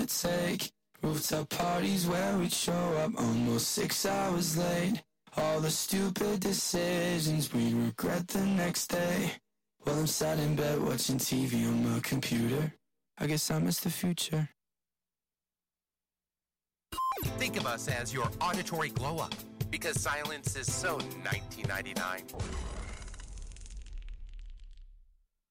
take. Rooftop parties where we'd show up almost 6 hours late. All the stupid decisions we'd regret the next day. While I'm sat in bed watching TV on my computer, I guess I miss the future. Think of us as your auditory glow-up, because silence is so 1999.